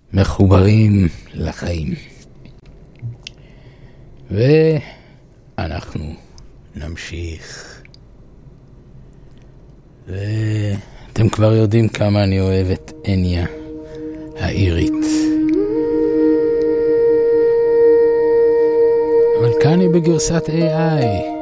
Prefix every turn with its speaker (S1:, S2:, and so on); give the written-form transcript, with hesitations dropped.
S1: מחוברים לחיים. ואנחנו נמשיך. ואתם כבר יודעים כמה אני אוהב את אניה האירית. אבל כאן היא בגרסת AI.